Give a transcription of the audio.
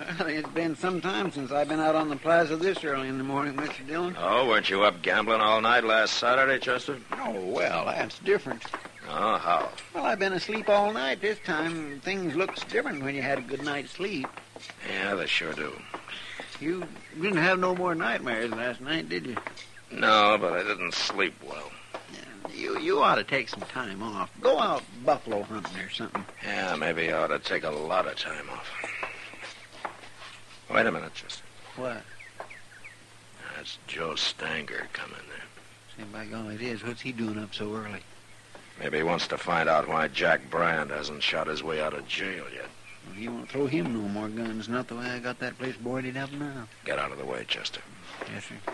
Well, it's been some time since I've been out on the plaza this early in the morning, Mr. Dillon. Oh, weren't you up gambling all night last Saturday, Chester? Oh, well, that's different. Oh, how? Well, I've been asleep all night this time. Things looks different when you had a good night's sleep. Yeah, they sure do. You didn't have no more nightmares last night, did you? No, but I didn't sleep well. You ought to take some time off. Go out buffalo hunting or something. Yeah, maybe I ought to take a lot of time off. Wait a minute, Chester. What? That's Joe Stanger coming there. Say, by golly, it is. What's he doing up so early? Maybe he wants to find out why Jack Brand hasn't shot his way out of jail yet. Well, he won't throw him no more guns. Not the way I got that place boarded up now. Get out of the way, Chester. Yes, sir.